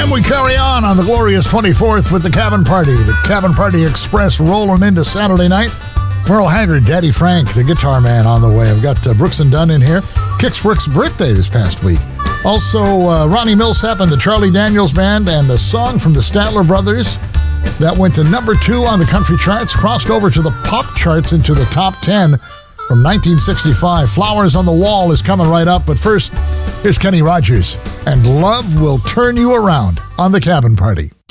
We carry on the glorious 24th with the Cabin Party. The Cabin Party Express rolling into Saturday night. Merle Haggard, Daddy Frank, the guitar man on the way. I've got Brooks and Dunn in here. Kix Brooks' birthday this past week. Also, Ronnie Millsap and the Charlie Daniels Band, and a song from the Statler Brothers that went to number 2 on the country charts, crossed over to the pop charts into the top 10 from 1965. Flowers on the Wall is coming right up, but first, here's Kenny Rogers and Love Will Turn You Around on the Cabin Party.